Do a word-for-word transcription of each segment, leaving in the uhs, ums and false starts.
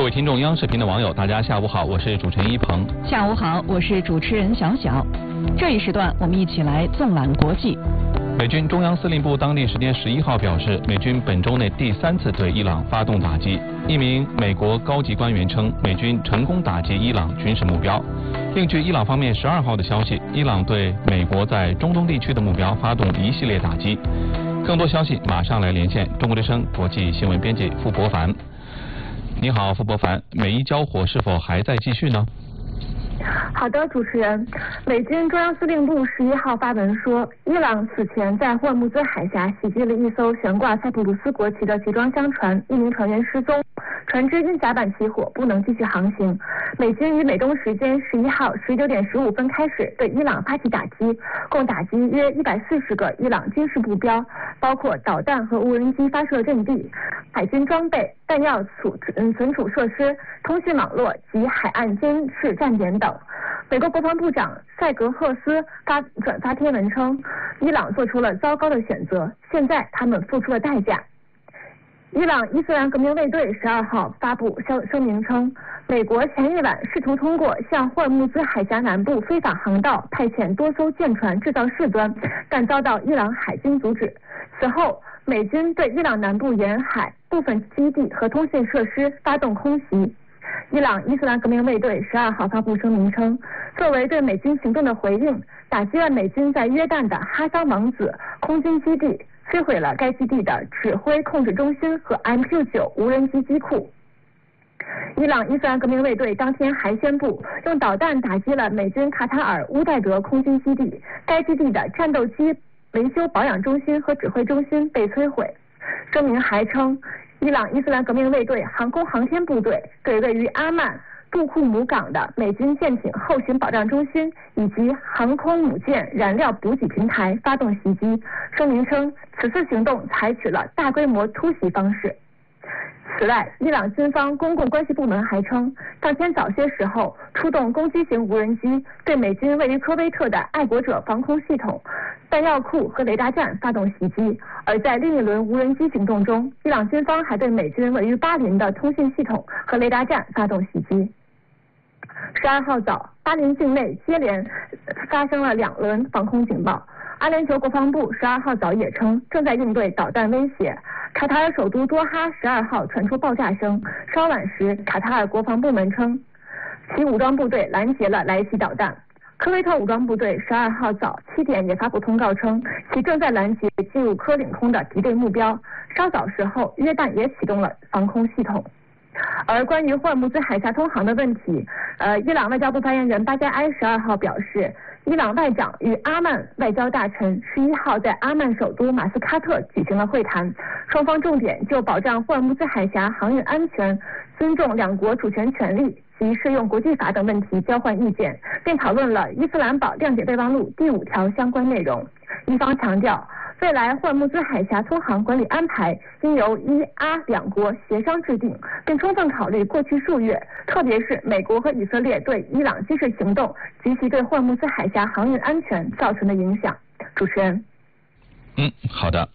位听众，央视频的网友，大家下午好，我是主持人一鹏。 下午好，我是主持人小小。这一时段，我们一起来纵览国际。 美军中央司令部当地时间十一号表示，美军本周内第三次对伊朗发动打击。一名美国高级官员称，美军成功打击伊朗军事目标。另据伊朗方面十二号的消息，伊朗对美国在中东地区的目标发动一系列打击。更多消息马上来连线中国之声国际新闻编辑傅博凡。你好，傅博凡，美伊交火是否还在继续呢？ 好的，主持人，美军中央司令部十一号发文说，伊朗此前在霍尔木兹海峡袭击了一艘悬挂塞浦路斯国旗的集装箱船，一名船员失踪，船只因甲板起火不能继续航行。美军于美东时间十一号十九点十五分开始对伊朗发起打击，共打击约一百四十个伊朗军事目标，包括导弹和无人机发射阵地、海军装备、弹药储嗯存储设施、通讯网络及海岸监视站点等。美国国防部长塞格赫斯发转发贴文称，伊朗做出了糟糕的选择，现在他们付出了代价。伊朗伊斯兰革命卫队十二号发布声声明称，美国前一晚试图通过向霍尔木兹海峡南部非法航道派遣多艘舰船制造事端，但遭到伊朗海军阻止。此后，美军对伊朗南部沿海部分基地和通信设施发动空袭。伊朗伊斯兰革命卫队十二号发布声明称，作为对美军行动的回应，打击了美军在约旦的哈桑王子空军基地，摧毁了该基地的指挥控制中心和 M Q 九 无人机机库。伊朗伊斯兰革命卫队当天还宣布，用导弹打击了美军卡塔尔乌代德空军基地，该基地的战斗机维修保养中心和指挥中心被摧毁。声明还称，伊朗伊斯兰革命卫队航空航天部队对位于阿曼杜库姆港的美军舰艇后勤保障中心以及航空母舰燃料补给平台发动袭击。声明称，此次行动采取了大规模突袭方式。此外，伊朗军方公共关系部门还称，当天早些时候出动攻击型无人机对美军位于科威特的爱国者防空系统、弹药库和雷达站发动袭击。而在另一轮无人机行动中，伊朗军方还对美军位于巴林的通信系统和雷达站发动袭击。十二号早，巴林境内接连发生了两轮防空警报。阿联酋国防部十二号早也称，正在应对导弹威胁。卡塔尔首都多哈十二号传出爆炸声，稍晚时，卡塔尔国防部门称，其武装部队拦截了来袭导弹。科威特武装部队十二号早七点也发布通告称，其正在拦截进入科领空的敌对目标。稍早时候，约旦也启动了防空系统。而关于霍尔木兹海峡通航的问题，呃，伊朗外交部发言人巴加埃十二号表示，伊朗外长与阿曼外交大臣十一号在阿曼首都马斯喀特举行了会谈，双方重点就保障霍尔木兹海峡航运安全、尊重两国主权权利及适用国际法等问题交换意见，并讨论了伊斯兰堡谅解备忘录第五条相关内容。伊方强调，未来霍尔木兹海峡通航管理安排应由伊阿两国协商制定，并充分考虑过去数月，特别是美国和以色列对伊朗军事行动及其对霍尔木兹海峡航运安全造成的影响。主持人。 嗯，好的。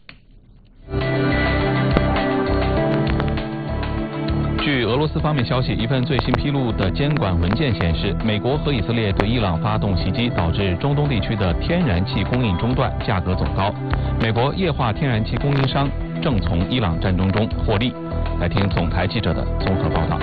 据俄罗斯方面消息，一份最新披露的监管文件显示，美国和以色列对伊朗发动袭击，导致中东地区的天然气供应中断，价格走高。美国液化天然气供应商正从伊朗战争中获利。来听总台记者的综合报道。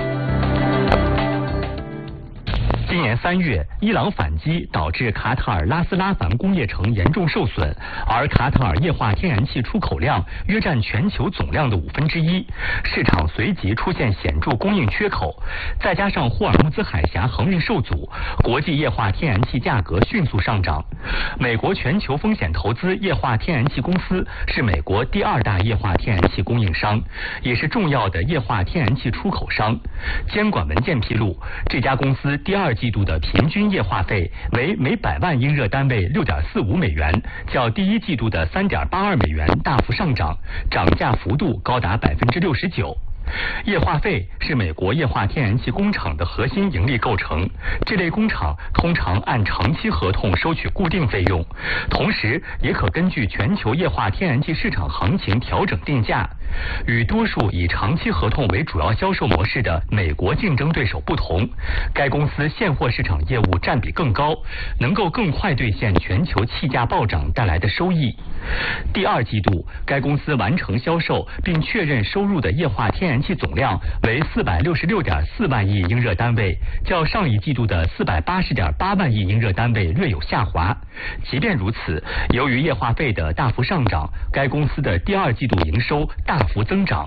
今年三月，伊朗反击导致卡塔尔拉斯拉凡工业城严重受损，而卡塔尔液化天然气出口量约占全球总量的五分之一，市场随即出现显著供应缺口。再加上霍尔木兹海峡航运受阻，国际液化天然气价格迅速上涨。美国全球风险投资液化天然气公司是美国第二大液化天然气供应商，也是重要的液化天然气出口商。监管文件披露，这家公司第二季度的平均液化费为每百万英热单位六点四五美元，较第一季度的三点八二美元大幅上涨，涨价幅度高达百分之六十九。液化费是美国液化天然气工厂的核心盈利构成，这类工厂通常按长期合同收取固定费用，同时也可根据全球液化天然气市场行情调整定价。 与多数以长期合同为主要销售模式的美国竞争对手不同，该公司现货市场业务占比更高，能够更快兑现全球气价暴涨带来的收益。第二季度，该公司完成销售并确认收入的液化天然气总量为四百六十六点四万亿英热单位，较上一季度的四百八十点八万亿英热单位略有下滑。即便如此，由于液化费的大幅上涨，该公司的第二季度营收大幅增长。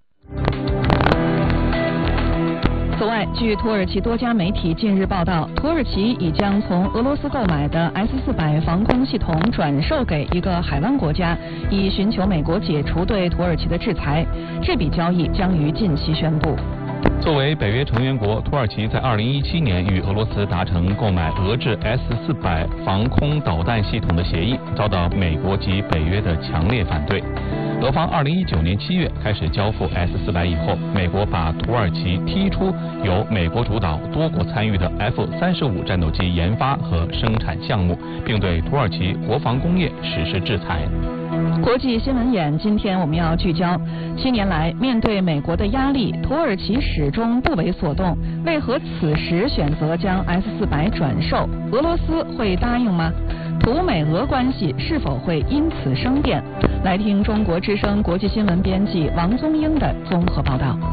此外，据土耳其多家媒体近日报道，土耳其已将从俄罗斯购买的 S 四百 防空系统转售给一个海湾国家，以寻求美国解除对土耳其的制裁。这笔交易将于近期宣布。 作为北约成员国，土耳其在二零一七年与俄罗斯达成购买俄制 S 四百 防空导弹系统的协议，遭到美国及北约的强烈反对。俄方二零一九年七月开始交付 S 四百以后，美国把土耳其踢出由美国主导、多国参与的 F 三十五战斗机研发和生产项目，并对土耳其国防工业实施制裁。 国际新闻眼，今天我们要聚焦：七年来，面对美国的压力，土耳其始终不为所动，为何此时选择将 S 四百转售？俄罗斯会答应吗？土美俄关系是否会因此生变？来听中国之声国际新闻编辑王宗英的综合报道。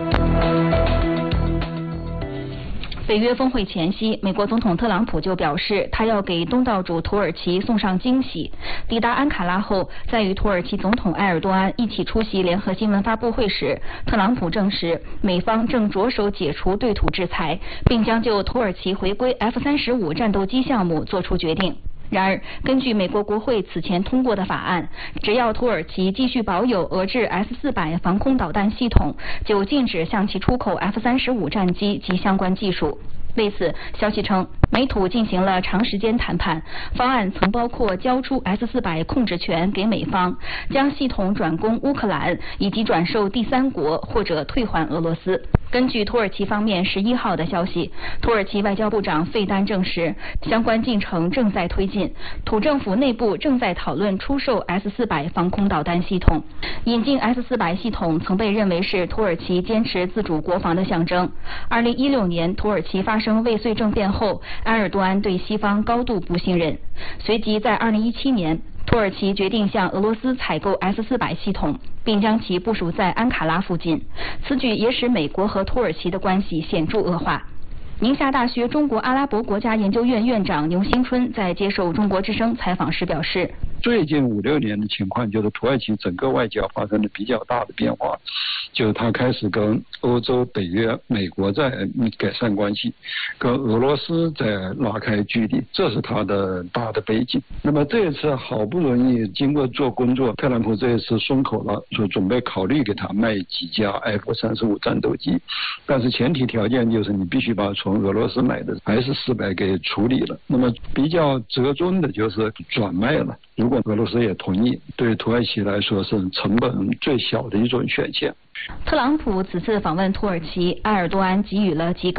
北约峰会前夕，美国总统特朗普就表示，他要给东道主土耳其送上惊喜。抵达安卡拉后，在与土耳其总统埃尔多安一起出席联合新闻发布会时，特朗普证实，美方正着手解除对土制裁，并将就土耳其回归 F 三十五战斗机项目作出决定。然而，根据美国国会此前通过的法案，只要土耳其继续保有俄制 S 四百 防空导弹系统，就禁止向其出口 F 三十五战机及相关技术。为此，消息称，美土进行了长时间谈判，方案曾包括交出 S 四百 控制权给美方，将系统转供乌克兰，以及转售第三国或者退还俄罗斯。根据土耳其方面十一号的消息，土耳其外交部长费丹证实，相关进程正在推进，土政府内部正在讨论出售 S 四百 防空导弹系统。引进 S 四百 系统曾被认为是土耳其坚持自主国防的象征。二零一六年，土耳其发生未遂政变后，埃尔多安对西方高度不信任，随即在二零一七年，土耳其决定向俄罗斯采购 S 四百 系统，并将其部署在安卡拉附近。此举也使美国和土耳其的关系显著恶化。宁夏大学中国阿拉伯国家研究院院长牛新春在接受中国之声采访时表示， 最近五六年的情况就是土耳其整个外交发生了比较大的变化，就是他开始跟欧洲、北约、美国在改善关系，跟俄罗斯在拉开距离，这是他的大的背景。那么这一次好不容易经过做工作，特朗普这一次松口了，说准备考虑给他卖几架 F 三十五战斗机，但是前提条件就是你必须把从俄罗斯买的 S 四百 给处理了。那么比较折中的就是转卖了。如果俄罗斯也同意，对土耳其来说是成本最小的一种选项。 特朗普此次访问土耳其，埃尔多安给予了极高